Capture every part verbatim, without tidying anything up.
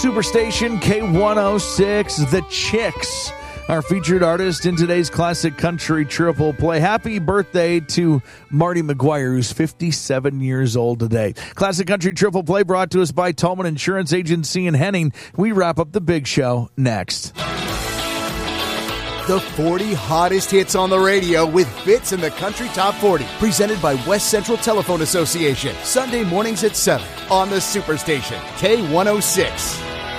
Superstation K one oh six, The Chicks, our featured artist in today's Classic Country Triple Play. Happy birthday to Marty McGuire, who's fifty-seven years old today. Classic Country Triple Play brought to us by Tolman Insurance Agency in Henning. We wrap up the big show next. The forty hottest hits on the radio with Fits in the Country Top forty. Presented by West Central Telephone Association. Sunday mornings at seven on the Superstation K one oh six.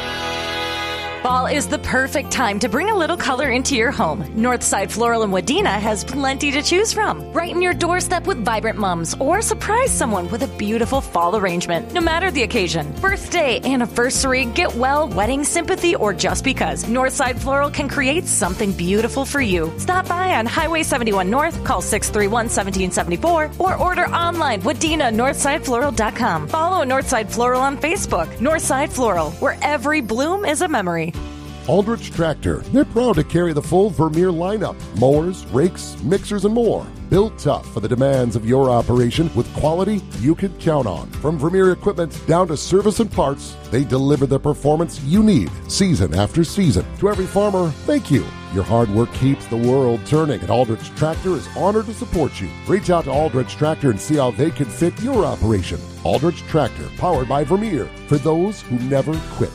Fall is the perfect time to bring a little color into your home. Northside Floral in Wadena has plenty to choose from. Brighten your doorstep with vibrant mums or surprise someone with a beautiful fall arrangement, no matter the occasion. Birthday, anniversary, get well, wedding, sympathy, or just because. Northside Floral can create something beautiful for you. Stop by on Highway seventy-one North, call six three one, one seven seven four, or order online, wadena northside floral dot com. Follow Northside Floral on Facebook. Northside Floral, where every bloom is a memory. Aldrich Tractor. They're proud to carry the full Vermeer lineup. Mowers, rakes, mixers, and more. Built tough for the demands of your operation with quality you can count on. From Vermeer equipment down to service and parts, they deliver the performance you need season after season. To every farmer, thank you. Your hard work keeps the world turning, and Aldrich Tractor is honored to support you. Reach out to Aldrich Tractor and see how they can fit your operation. Aldrich Tractor, powered by Vermeer, for those who never quit.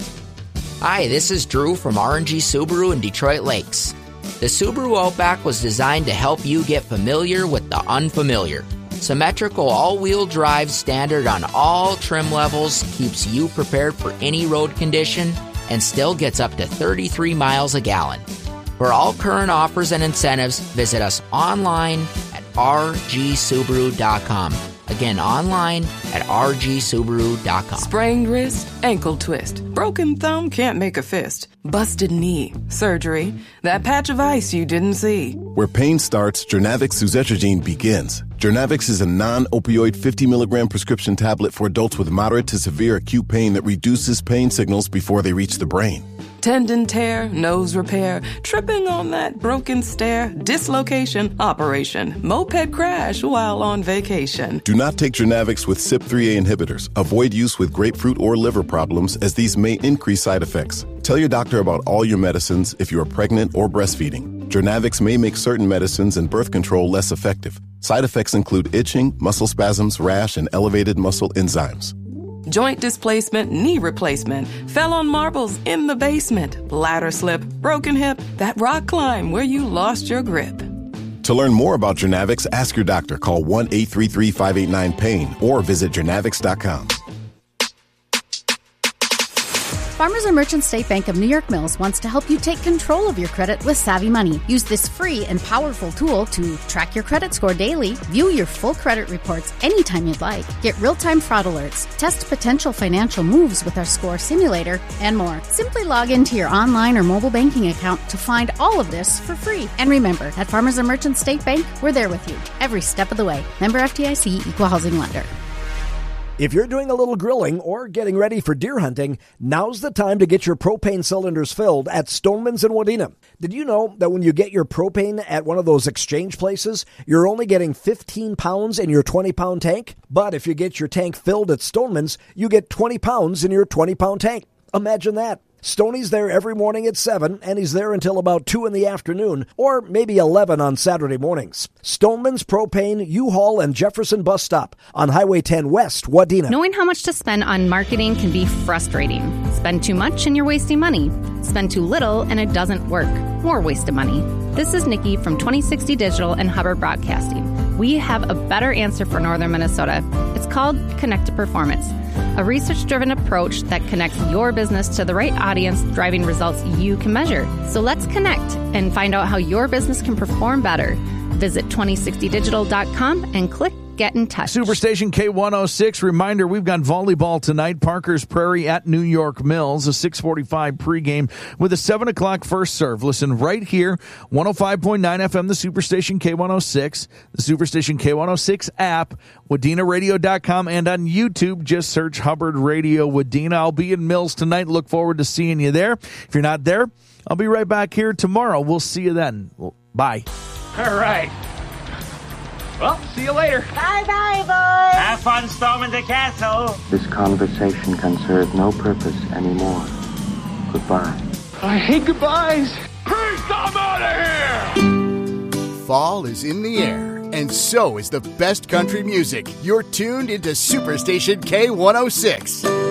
Hi, this is Drew from R and G Subaru in Detroit Lakes. The Subaru Outback was designed to help you get familiar with the unfamiliar. Symmetrical all-wheel drive standard on all trim levels keeps you prepared for any road condition and still gets up to thirty-three miles a gallon. For all current offers and incentives, visit us online at r g subaru dot com. Again, online at r g subaru dot com. Sprained wrist, ankle twist, broken thumb, can't make a fist, busted knee, surgery, that patch of ice you didn't see. Where pain starts, Jernavix suzetrigine begins. Jernavix is a non-opioid fifty milligram prescription tablet for adults with moderate to severe acute pain that reduces pain signals before they reach the brain. Tendon tear, nose repair, tripping on that broken stair, dislocation, operation, moped crash while on vacation. Do not take Jernavix with C Y P three A inhibitors. Avoid use with grapefruit or liver problems, as these may increase side effects. Tell your doctor about all your medicines if you are pregnant or breastfeeding. Jernavix may make certain medicines and birth control less effective. Side effects include itching, muscle spasms, rash, and elevated muscle enzymes. Joint displacement, knee replacement, fell on marbles in the basement, ladder slip, broken hip, that rock climb where you lost your grip. To learn more about Jernavix, ask your doctor. Call one eight three three, five eight nine, pain or visit jernavix dot com. Farmers and Merchant State Bank of New York Mills wants to help you take control of your credit with Savvy Money. Use this free and powerful tool to track your credit score daily, view your full credit reports anytime you'd like, get real-time fraud alerts, test potential financial moves with our score simulator, and more. Simply log into your online or mobile banking account to find all of this for free. And remember, at Farmers and Merchant State Bank, we're there with you every step of the way. Member F D I C, Equal Housing Lender. If you're doing a little grilling or getting ready for deer hunting, now's the time to get your propane cylinders filled at Stoneman's in Wadena. Did you know that when you get your propane at one of those exchange places, you're only getting fifteen pounds in your twenty pound tank? But if you get your tank filled at Stoneman's, you get twenty pounds in your twenty pound tank. Imagine that. Stoney's there every morning at seven, and he's there until about two in the afternoon, or maybe eleven on Saturday mornings. Stoneman's Propane, U-Haul, and Jefferson Bus Stop on Highway ten West, Wadena. Knowing how much to spend on marketing can be frustrating. Spend too much and you're wasting money. Spend too little and it doesn't work. More wasted money. This is Nikki from twenty sixty Digital and Hubbard Broadcasting. We have a better answer for Northern Minnesota. It's called Connect to Performance, a research-driven approach that connects your business to the right audience, driving results you can measure. So let's connect and find out how your business can perform better. Visit twenty sixty digital dot com and click Get in touch. Superstation K one oh six. Reminder, we've got volleyball tonight. Parker's Prairie at New York Mills. A six forty-five pregame with a seven o'clock first serve. Listen right here. one oh five point nine F M, the Superstation K one oh six. The Superstation K one oh six app. Wadena radio dot com. And on YouTube, just search Hubbard Radio Wadena. I'll be in Mills tonight. Look forward to seeing you there. If you're not there, I'll be right back here tomorrow. We'll see you then. Well, bye. All right. Well, see you later. Bye-bye, boys. Have fun storming the castle. This conversation can serve no purpose anymore. Goodbye. I hate goodbyes. Please, I'm out of here! Fall is in the air, and so is the best country music. You're tuned into Superstation K one oh six.